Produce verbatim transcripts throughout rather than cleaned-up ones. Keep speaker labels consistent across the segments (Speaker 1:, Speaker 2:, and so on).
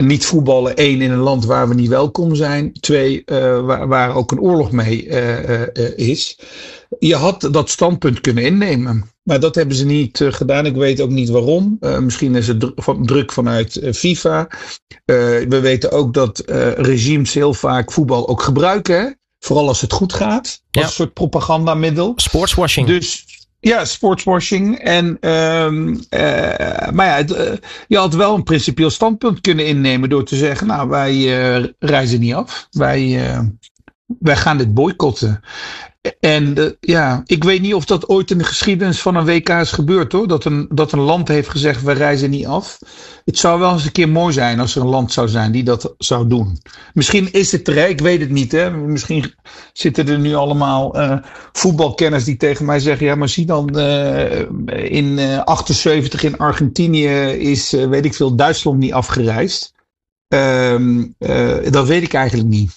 Speaker 1: niet voetballen. Één, in een land waar we niet welkom zijn. Twee, uh, waar, waar ook een oorlog mee uh, uh, is. Je had dat standpunt kunnen innemen. Maar dat hebben ze niet uh, gedaan. Ik weet ook niet waarom. Uh, misschien is het dr- van, druk vanuit uh, FIFA. Uh, we weten ook dat uh, regimes heel vaak voetbal ook gebruiken. Hè? Vooral als het goed gaat. Als ja. een soort propagandamiddel.
Speaker 2: Sportswashing.
Speaker 1: Dus ja, sportswashing. En, um, uh, maar ja, het, uh, je had wel een principieel standpunt kunnen innemen door te zeggen, nou, wij uh, reizen niet af. Wij, uh, wij gaan dit boycotten. En uh, ja, ik weet niet of dat ooit in de geschiedenis van een W K is gebeurd, hoor. Dat een, dat een land heeft gezegd, we reizen niet af. Het zou wel eens een keer mooi zijn als er een land zou zijn die dat zou doen. Misschien is het er, ik weet het niet. Hè. Misschien zitten er nu allemaal uh, voetbalkenners die tegen mij zeggen, ja, maar zie dan, uh, in uh, achtenzeventig in Argentinië is, uh, weet ik veel, Duitsland niet afgereisd. Uh, uh, dat weet ik eigenlijk niet.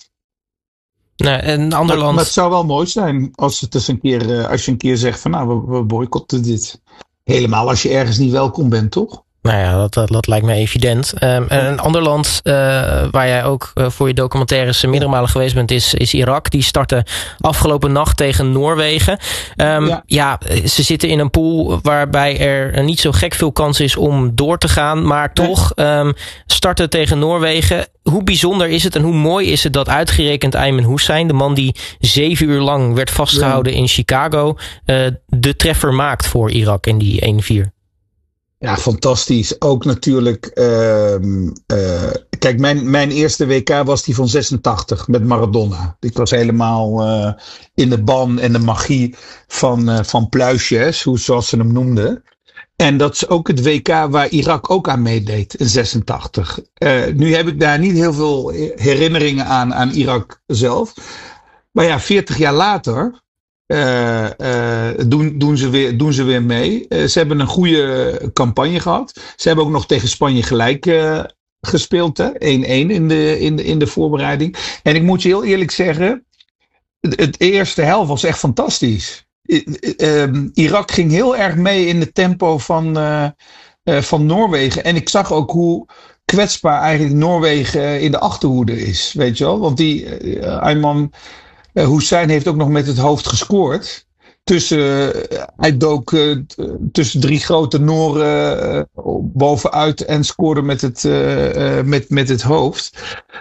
Speaker 2: Nee, een ander
Speaker 1: maar,
Speaker 2: land.
Speaker 1: Maar het zou wel mooi zijn als, het eens een keer, uh, als je een keer zegt van nou, we, we boycotten dit. Helemaal als je ergens niet welkom bent, toch?
Speaker 2: Nou ja, dat, dat, dat lijkt me evident. Um, en een ander land uh, waar jij ook uh, voor je documentaires meerdere malen geweest bent, is, is Irak. Die startte afgelopen nacht tegen Noorwegen. Um, ja. ja, ze zitten in een pool waarbij er niet zo gek veel kans is om door te gaan. Maar toch um, starten tegen Noorwegen. Hoe bijzonder is het en hoe mooi is het dat uitgerekend Ayman Hussein, de man die zeven uur lang werd vastgehouden ja. in Chicago, uh, de treffer maakt voor Irak in die één vier?
Speaker 1: Ja, fantastisch. Ook natuurlijk, uh, uh, kijk, mijn, mijn eerste W K was die van zesentachtig met Maradona. Ik was helemaal uh, in de ban en de magie van, uh, van Pluisjes, hoe, zoals ze hem noemden. En dat is ook het W K waar Irak ook aan meedeed in zesentachtig. Uh, nu heb ik daar niet heel veel herinneringen aan, aan Irak zelf. Maar ja, veertig jaar later Uh, uh, doen, doen, ze weer, doen ze weer mee. Uh, ze hebben een goede campagne gehad. Ze hebben ook nog tegen Spanje gelijk uh, gespeeld. Hè? één-één in de, in, de, in de voorbereiding. En ik moet je heel eerlijk zeggen, het, het eerste helft was echt fantastisch. Uh, uh, Irak ging heel erg mee in het tempo van, uh, uh, van Noorwegen. En ik zag ook hoe kwetsbaar eigenlijk Noorwegen in de achterhoede is. Weet je wel? Want die uh, Ayman Uh, Hussein heeft ook nog met het hoofd gescoord. Tussen, uh, hij dook uh, tussen drie grote Nooren uh, bovenuit en scoorde met het, uh, uh, met, met het hoofd.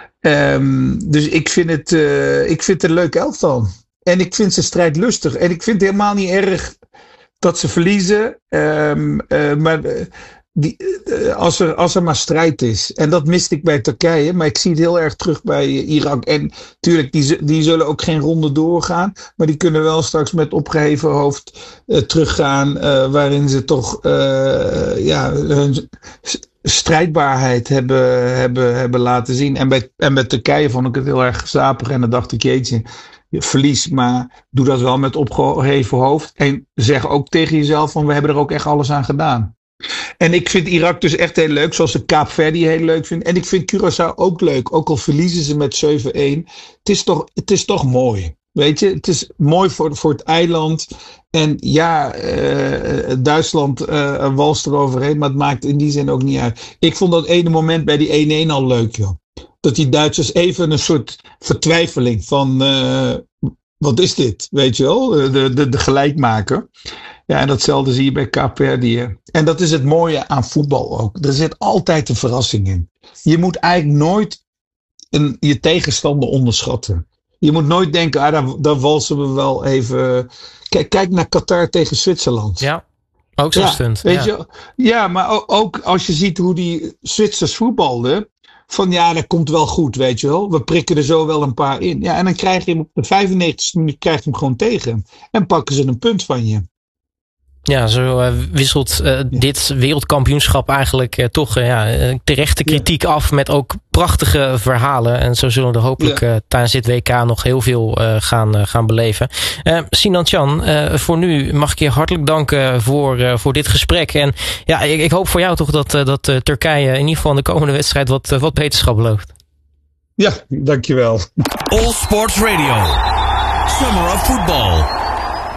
Speaker 1: Um, dus ik vind, het, uh, ik vind het een leuk elftal. En ik vind ze strijdlustig. En ik vind het helemaal niet erg dat ze verliezen. Um, uh, maar uh, die, uh, als, er, als er maar strijd is. En dat miste ik bij Turkije. Maar ik zie het heel erg terug bij uh, Irak. En natuurlijk, die, die zullen ook geen ronde doorgaan. Maar die kunnen wel straks met opgeheven hoofd uh, teruggaan. Uh, waarin ze toch uh, ja, hun strijdbaarheid hebben, hebben, hebben laten zien. En bij, en bij Turkije vond ik het heel erg gezapig. En dan dacht ik, jeetje, je verlies. Maar doe dat wel met opgeheven hoofd. En zeg ook tegen jezelf van, we hebben er ook echt alles aan gedaan. En ik vind Irak dus echt heel leuk, zoals ik Kaapverdi heel leuk vind. En ik vind Curaçao ook leuk, ook al verliezen ze met zeven-één. Het is toch, het is toch mooi, weet je. Het is mooi voor, voor het eiland. En ja, uh, Duitsland uh, walst eroverheen, maar het maakt in die zin ook niet uit. Ik vond dat ene moment bij die één-één al leuk, joh. Dat die Duitsers even een soort vertwijfeling van, uh, wat is dit, weet je wel, de, de, de gelijkmaker. Ja, en datzelfde zie je bij Kaapverdi. En dat is het mooie aan voetbal ook. Er zit altijd een verrassing in. Je moet eigenlijk nooit een, je tegenstander onderschatten. Je moet nooit denken, ah, daar, daar walsen we wel even. Kijk, kijk naar Qatar tegen Zwitserland.
Speaker 2: Ja, ook zo'n
Speaker 1: ja,
Speaker 2: stunt.
Speaker 1: Weet
Speaker 2: ja.
Speaker 1: je, ja, maar ook, ook als je ziet hoe die Zwitsers voetbalden. Van ja, dat komt wel goed, weet je wel. We prikken er zo wel een paar in. Ja, en dan krijg je hem op de vijfennegentigste minuut krijg je hem gewoon tegen. En pakken ze een punt van je.
Speaker 2: Ja, zo uh, wisselt uh, ja. dit wereldkampioenschap eigenlijk uh, toch uh, ja, terechte kritiek ja. af met ook prachtige verhalen. En zo zullen we er hopelijk ja. uh, tijdens dit W K nog heel veel uh, gaan, uh, gaan beleven. Uh, Sinan Can, uh, voor nu mag ik je hartelijk danken voor, uh, voor dit gesprek. En ja, ik, ik hoop voor jou toch dat, uh, dat uh, Turkije in ieder geval in de komende wedstrijd wat, uh, wat beterschap belooft.
Speaker 1: Ja, dankjewel.
Speaker 3: All Sports Radio. Summer of Football.